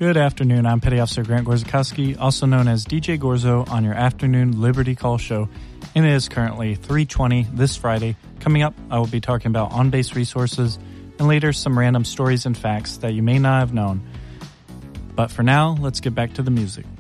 Good afternoon. I'm Petty Officer Grant Gorzakowski, also known as DJ Gorzo, on your afternoon Liberty Call show. And it is currently 3:20 this Friday. Coming up, I will be talking about on-base resources and later some random stories and facts that you may not have known. But for now, let's get back to the music.